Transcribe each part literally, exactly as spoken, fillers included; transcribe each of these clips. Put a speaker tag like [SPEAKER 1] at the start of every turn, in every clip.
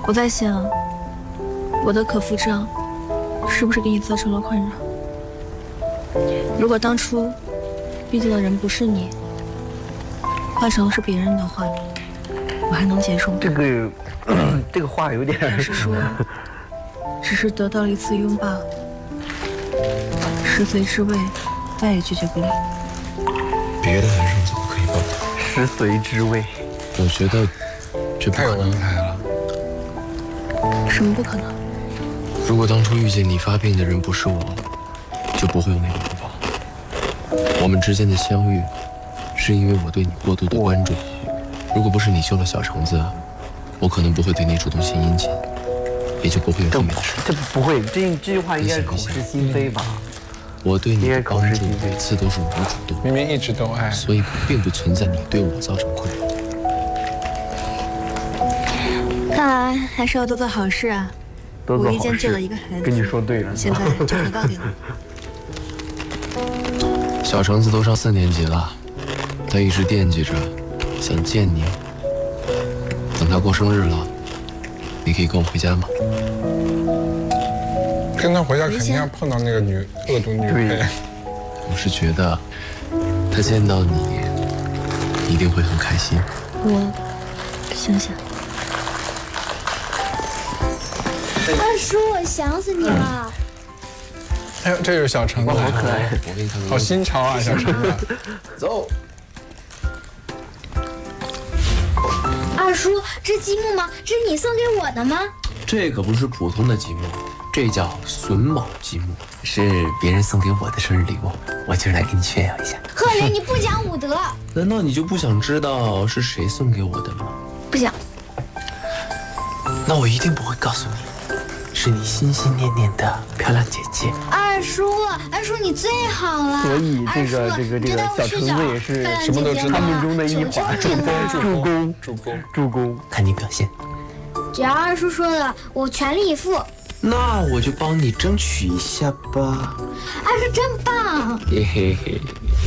[SPEAKER 1] 我在想，我的可复症是不是给你造成了困扰？如果当初遇见的人不是你，换成是别人的话，我还能接受。
[SPEAKER 2] 这个这个话有点。
[SPEAKER 1] 要是说，只是得到了一次拥抱，食髓知味，再也拒绝不了。
[SPEAKER 3] 别的男生怎么可以抱？
[SPEAKER 2] 食髓知味，
[SPEAKER 3] 我觉得这不
[SPEAKER 4] 太有
[SPEAKER 3] 可能。
[SPEAKER 4] 文采了。
[SPEAKER 1] 什么不可能？
[SPEAKER 3] 如果当初遇见你发病的人不是我，就不会有那个拥抱。我们之间的相遇，是因为我对你过度的关注。如果不是你救了小橙子，我可能不会对你主动献殷勤，也就不会有这么的事。
[SPEAKER 2] 这不会，这这句话应该是口是心非吧？
[SPEAKER 3] 我对你的帮助每次都是我主动，
[SPEAKER 4] 明明一直都爱，
[SPEAKER 3] 所以并不存在你对我造成困扰。
[SPEAKER 1] 看来还是要多做好事啊！无意间救了一个孩子，
[SPEAKER 2] 跟你说对了，
[SPEAKER 1] 现在就可以告定了。
[SPEAKER 3] 小橙子都上四年级了，他一直惦记着，想见你。等他过生日了，你可以跟我回家吗？
[SPEAKER 4] 跟他回家肯定要碰到那个女恶毒女配。
[SPEAKER 3] 我是觉得，他见到你一定会很开心。
[SPEAKER 1] 我想想。
[SPEAKER 5] 二叔，我想死你了。
[SPEAKER 4] 哎呦，这就是小橙子，
[SPEAKER 2] 好可爱，
[SPEAKER 3] 我给你看看。
[SPEAKER 4] 好新潮啊，小橙子。
[SPEAKER 3] 走。
[SPEAKER 5] 二叔，这积木吗？这是你送给我的吗？
[SPEAKER 3] 这可不是普通的积木，这叫榫卯积木，是别人送给我的生日礼物，我今儿来给你炫耀一下。
[SPEAKER 5] 贺雷，你不讲武德。
[SPEAKER 3] 难道你就不想知道是谁送给我的吗？
[SPEAKER 5] 不想。
[SPEAKER 3] 那我一定不会告诉你，是你心心念念的漂亮姐姐。
[SPEAKER 5] 二叔，二叔你最好了。
[SPEAKER 2] 所以这个这个这个小橙子也是
[SPEAKER 4] 什么都知道，
[SPEAKER 2] 他们中的一环，助攻助攻
[SPEAKER 4] 助攻
[SPEAKER 2] 助攻，
[SPEAKER 3] 看你表现。
[SPEAKER 5] 只要二叔说的，我全力以赴。
[SPEAKER 3] 那我就帮你争取一下吧。
[SPEAKER 5] 二叔真棒。
[SPEAKER 3] 嘿嘿嘿。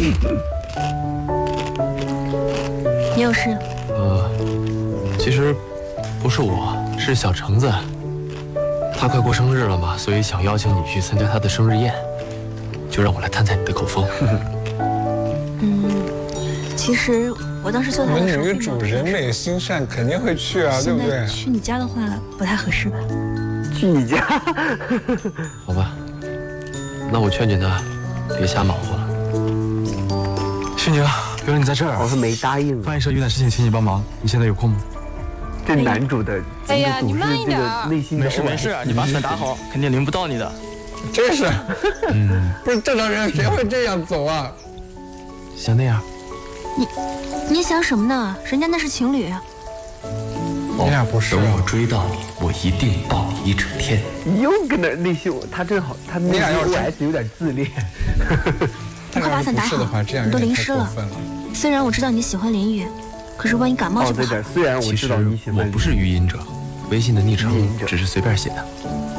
[SPEAKER 1] 你有事？
[SPEAKER 3] 呃，其实不是我，是小橙子。他快过生日了嘛，所以想邀请你去参加他的生日宴，就让我来探探你的口风。
[SPEAKER 1] 嗯，其实我当时就在。
[SPEAKER 4] 我们女主人美心善，肯定会去啊，对不对？
[SPEAKER 1] 去你家的话不太合适吧？
[SPEAKER 2] 去你家？
[SPEAKER 3] 好吧，那我劝劝他，别瞎忙活了。
[SPEAKER 6] 旭宁，原来你在这儿。
[SPEAKER 2] 我是没答应。
[SPEAKER 6] 翻译社有点事情请你帮忙，你现在有空吗？
[SPEAKER 2] 这男主的
[SPEAKER 7] 哎呀，你慢一点。
[SPEAKER 2] 内心
[SPEAKER 6] 没事没事，你把伞打好，肯定淋不到你的。
[SPEAKER 4] 真是，嗯，不是正常人谁会这样走啊？
[SPEAKER 3] 像那样。
[SPEAKER 1] 你你想什么呢？人家那是情侣。
[SPEAKER 4] 你俩不是。
[SPEAKER 3] 等我追到你，我一定抱你一整天。
[SPEAKER 2] 你又跟那内心，他正好，他内心 O S 有点自恋。
[SPEAKER 1] 你快把伞打好，你都淋湿了。虽然我知道你喜欢淋雨，可是万一感冒就不好。
[SPEAKER 2] 虽然我知道你喜欢，
[SPEAKER 3] 我不是语音者，微信的昵称只是随便写的。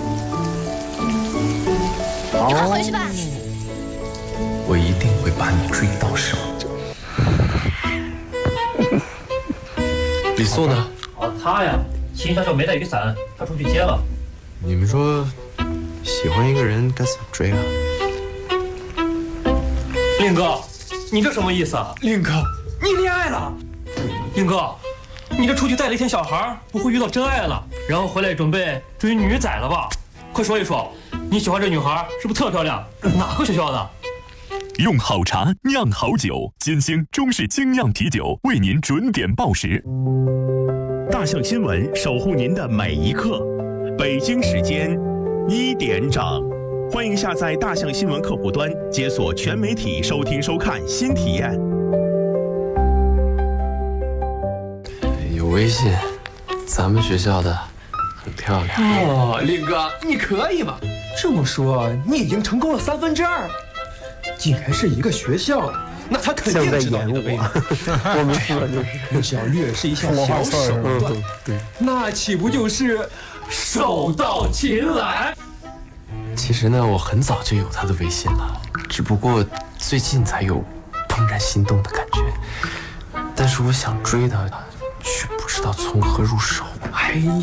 [SPEAKER 5] 你快回去吧。
[SPEAKER 3] 我一定会把你追到手。李素呢？
[SPEAKER 8] 哦，他呀，秦小九没带雨伞，他出去接了。
[SPEAKER 3] 你们说，喜欢一个人该怎么追啊？
[SPEAKER 8] 令哥，你这什么意思啊？
[SPEAKER 6] 令哥，你恋爱了？
[SPEAKER 8] 令哥，你这出去带了一天小孩，不会遇到真爱了，然后回来准备追女仔了吧？快说一说，你喜欢这女孩是不是特漂亮？哪个学校的？
[SPEAKER 9] 用好茶酿好酒，金星中式精酿啤酒为您准点报时。
[SPEAKER 10] 大象新闻守护您的每一刻。北京时间一点整，欢迎下载大象新闻客户端，解锁全媒体收听收看新体验。
[SPEAKER 3] 有微信，咱们学校的很漂亮。
[SPEAKER 6] 哦，令哥，你可以吗？这么说，你已经成功了三分之二。既然是一个学校，那他肯定知道你的微博。
[SPEAKER 2] 我们说的就是
[SPEAKER 6] 只要略施一下小手段，
[SPEAKER 2] 对，
[SPEAKER 6] 那岂不就是手到擒来？
[SPEAKER 3] 其实呢，我很早就有他的微信了，只不过最近才有怦然心动的感觉。但是我想追他，却不知道从何入手。哎。